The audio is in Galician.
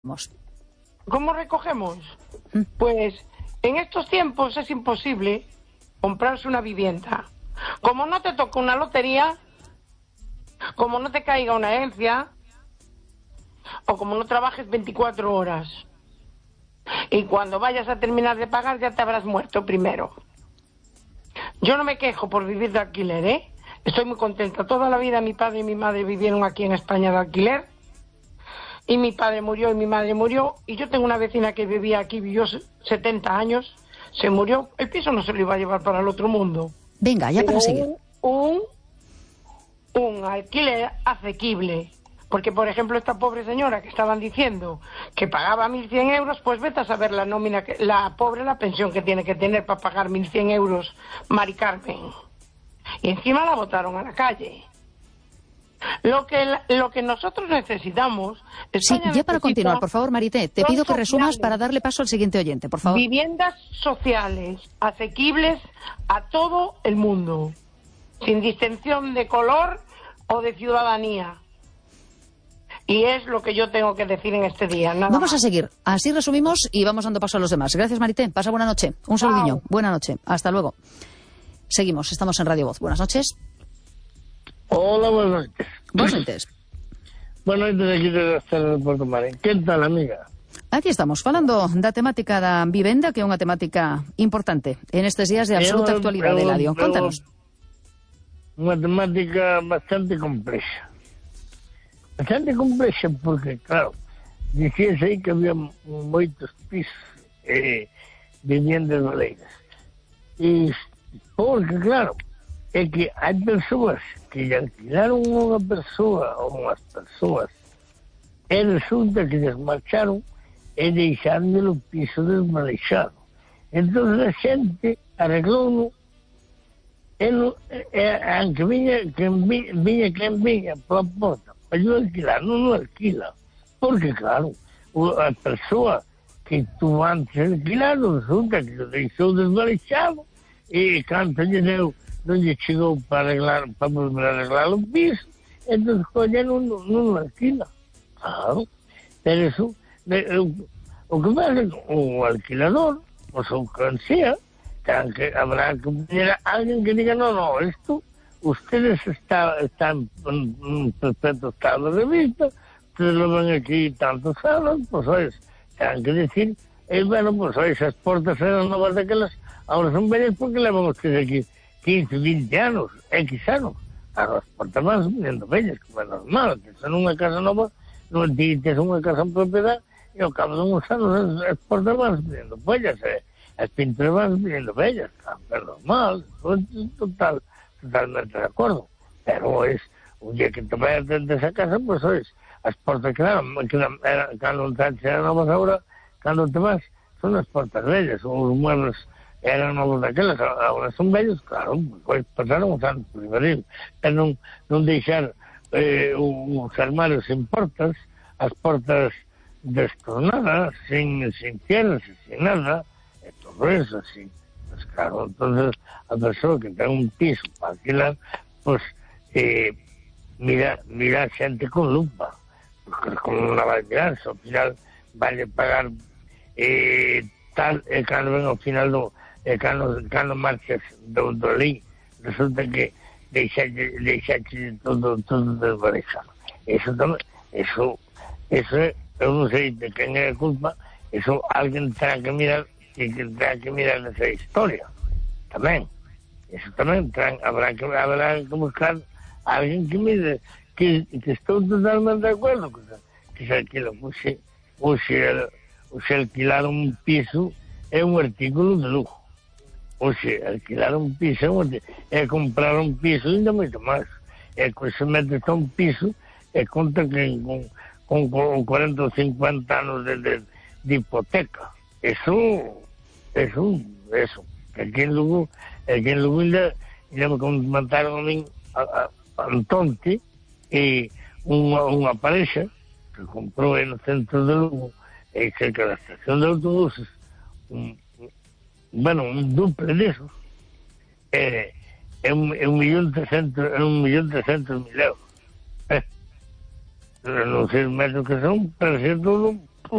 ¿Cómo recogemos? Pues en estos tiempos es imposible comprarse una vivienda. Como no te toque una lotería, como no te caiga una herencia, o como no trabajes 24 horas. Y cuando vayas a terminar de pagar ya te habrás muerto primero. Yo no me quejo por vivir de alquiler, ¿eh? Estoy muy contenta. Toda la vida mi padre y mi madre vivieron aquí en España de alquiler. Y mi padre murió y mi madre murió. Y yo tengo una vecina que vivía aquí, vivió 70 años, se murió. El piso no se lo iba a llevar para el otro mundo. Venga, ya. Pero para seguir. Un alquiler asequible. Porque, por ejemplo, esta pobre señora que estaban diciendo que pagaba 1.100 euros, pues vete a saber la nómina, la pensión que tiene que tener para pagar 1.100 euros, Mari Carmen. Y encima la botaron a la calle. Lo que nosotros necesitamos... España ya para continuar, por favor, Marité, te pido que resumas para darle paso al siguiente oyente, por favor. Viviendas sociales, asequibles a todo el mundo, sin distinción de color o de ciudadanía. Y es lo que yo tengo que decir en este día. Vamos a seguir. Así resumimos y vamos dando paso a los demás. Gracias, Marité. Pasa buena noche. Un saludillo. Buena noche. Hasta luego. Seguimos. Estamos en Radio Voz. Buenas noches. Hola, buenas noches. Buenas noches. Buenas noches, aquí de la Serra de Porto Marín. Que tal, amiga? Aquí estamos, falando da temática da vivenda, que é unha temática importante en estes días de absoluta actualidade, Eladio. Contanos. Unha temática bastante complexa. Bastante complexa porque, claro, dicíase aí que había moitos pisos viviendas baleiras. E porque, claro, é que hai persoas que lle alquilaron unha persoa ou unhas persoas e resulta que desmarcharon e deixaron o piso desmanexado. Entón a xente arreglou-no aunque viña quen viña pola porta para yo alquilar, non alquila porque claro, a persoa que tuvo antes alquilado resulta que lo deixou desmanexado e canto lle deu non lle chegou para volver a arreglar o piso, entón coña non alquila. Claro, pero eso, o que pasa o alquilador, o seu cansía, habrá que poner a alguien que diga, no, esto, ustedes están en perfecto estado de vista, ustedes lo ven aquí tantos años, pues oye, tendrán que decir, bueno, pues oye, esas puertas eran novas de aquellas, ahora son bellas porque le vamos a decir aquí 15, 20 anos, X anos. Claro, as portas van vindo bellas, como é normal, que son unha casa nova, non tes unha casa en propiedade, e ao cabo de uns anos as portas van vindo bellas, as pinturas van vindo bellas, claro, é normal, totalmente de acordo. Pero es, un día que te vayas dentro desa casa, pues ois, as portas claro, cando entraste eran novas agora, cando te vas, son as portas bellas, os muebles eran novos daquelas, agora son bellos, claro, pois pasaron os anos primeiro, pero non deixar os armarios sin portas, as portas destornadas, sin cierres, sin nada, e todo eso, así. Pues claro, entonces a persoa que ten un piso para alquilar, pues mira a xente con lupa, porque como non la vai mirar, ao final vai pagar tal, e cando ven ao final cando marchas do lei resulta que deixaste todo desvanexado. Eso eu non sei de quen é a culpa, eso alguén terá que mirar esa historia tamén. Eso tamén habrá que buscar a alguén que mire que estou totalmente de acordo que se alquila, ou se alquilar un piso é un artículo de lujo. O sea, alquilar un piso é comprar un piso ainda moito máis. É que se metes a un piso e conta que con 40 ou 50 anos de hipoteca. Eso. Aquí en Lugo ainda me comentaron a min Antonte e unha parexa que comprou no centro de Lugo cerca da estación de autobuses un duple desos é 1.300.000 euros. Non sei os metros que son, pero é todo